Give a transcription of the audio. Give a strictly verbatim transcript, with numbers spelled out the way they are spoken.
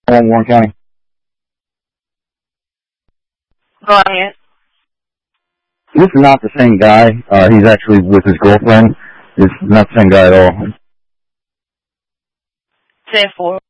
in Warren County. Go ahead. This is not the same guy. Uh, he's actually with his girlfriend. It's not the same guy at all. ten four.